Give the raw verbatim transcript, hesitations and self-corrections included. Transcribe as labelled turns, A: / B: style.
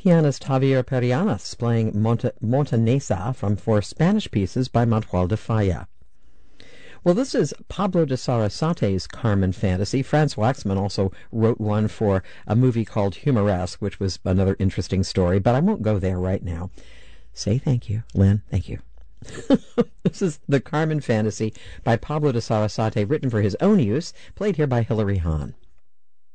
A: pianist Javier Perianas playing Monta- Montanesa from four Spanish pieces by Manuel de Falla. Well, this is Pablo de Sarasate's Carmen fantasy. Franz Waxman also wrote one for a movie called Humoresque, which was another interesting story, but I won't go there right now. Say thank you, Lynn. Thank you. This is the Carmen fantasy by Pablo de Sarasate, written for his own use, played here by Hilary Hahn.